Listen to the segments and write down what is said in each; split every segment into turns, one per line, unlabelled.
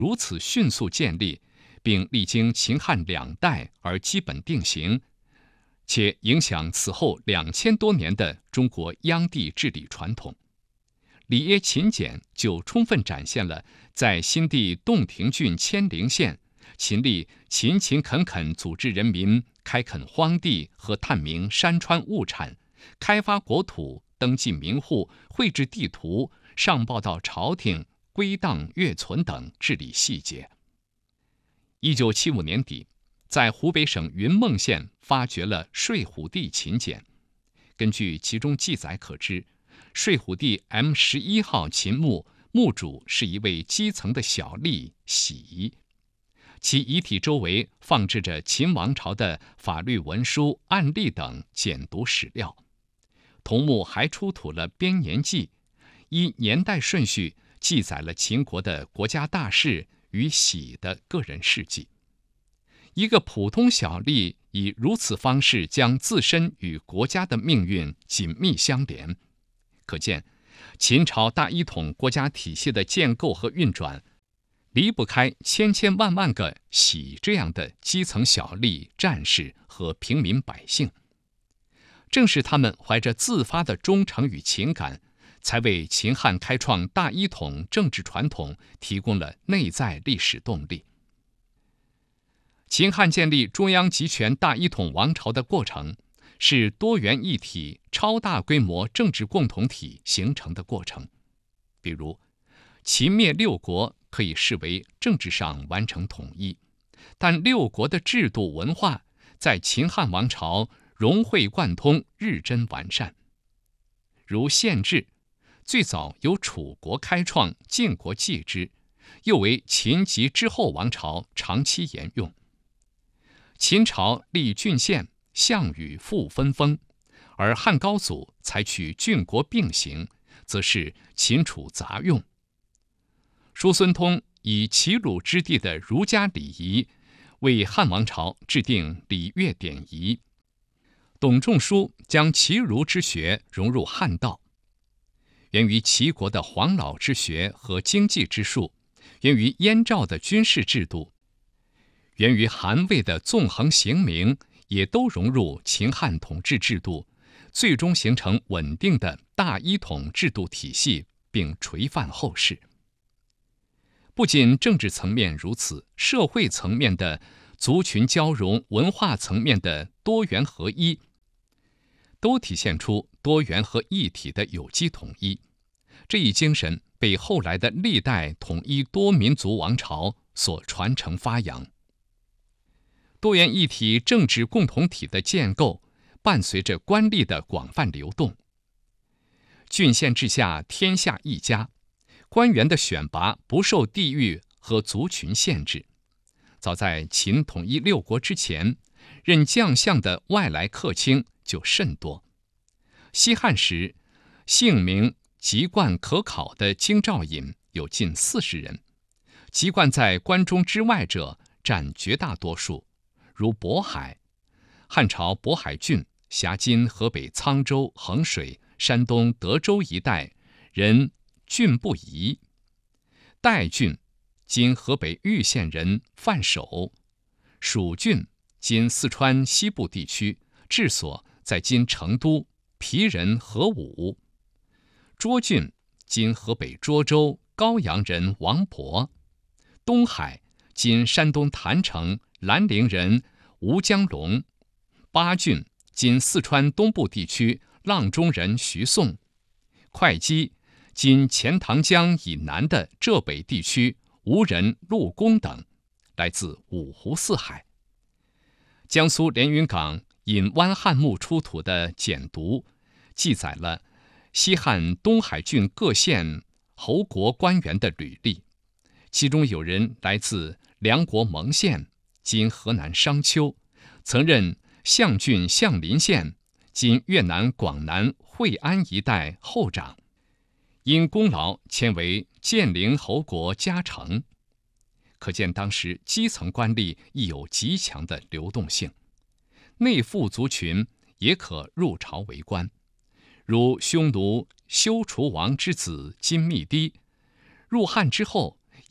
如此迅速建立，并历经秦汉两代而基本定型，且影响此后2000多年的中国炀帝治理传统。里耶秦简就充分展现了在新地洞庭郡阡陵县，秦吏勤勤恳恳组织人民开垦荒地和探明山川物产，开发国土，登记民户，绘制地图，上报到朝廷，归档阅存等治理细节。1975年底，在湖北省云梦县发掘了睡虎地秦简。根据其中记载可知，睡虎地 M11号秦墓墓主是一位基层的小吏喜，其遗体周围放置着秦王朝的法律文书、案例等简牍史料。同墓还出土了编年记，依年代顺序记载了秦国的国家大事与喜的个人事迹。一个普通小吏以如此方式将自身与国家的命运紧密相连，可见秦朝大一统国家体系的建构和运转离不开千千万万个喜这样的基层小吏、战士和平民百姓。正是他们怀着自发的忠诚与情感，才为秦汉开创大一统政治传统提供了内在历史动力。秦汉建立中央集权大一统王朝的过程，是多元一体、超大规模政治共同体形成的过程。比如，秦灭六国可以视为政治上完成统一，但六国的制度文化在秦汉王朝融会贯通，日臻完善。如县制，最早由楚国开创，晋国继之，又为秦及之后王朝长期沿用。秦朝立郡县，项羽复分封，而汉高祖采取郡国并行，则是秦楚杂用。叔孙通以齐鲁之地的儒家礼仪，为汉王朝制定礼乐典仪。董仲舒将齐儒之学融入汉道。源于齐国的黄老之学和经济之术，源于燕赵的军事制度，源于韩魏的纵横刑名，也都融入秦汉统治制度，最终形成稳定的大一统制度体系，并垂范后世。不仅政治层面如此，社会层面的族群交融，文化层面的多元合一，都体现出多元和一体的有机统一。这一精神被后来的历代统一多民族王朝所传承发扬。多元一体政治共同体的建构，伴随着官吏的广泛流动。郡县制下，天下一家，官员的选拔不受地域和族群限制。早在秦统一六国之前，任将相的外来客卿就甚多。西汉时，姓名籍贯可考的京兆尹有近40人，籍贯在关中之外者占绝大多数，如渤海。汉朝渤海郡辖今河北沧州、衡水、山东德州一带，人郡不疑。代郡今河北玉县人范守。蜀郡今四川西部地区，治所在今成都，皮人何武。涿郡今河北涿州，高阳人王勃。东海今山东郯城，兰陵人吴江龙。巴郡今四川东部地区，阆中人徐颂。会稽今钱塘江以南的浙北地区，吴人陆公等，来自五湖四海。江苏连云港引湾汉墓出土的简牍，记载了西汉东海郡各县侯国官员的履历，其中有人来自梁国蒙县（今河南商丘），曾任象郡象林县（今越南广南惠安一带）后长，因功劳迁为建陵侯国嘉诚。可见当时基层官吏亦有极强的流动性，内附族群也可入朝为官，如匈奴修除王之子金密堤，入汉之后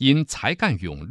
因才干勇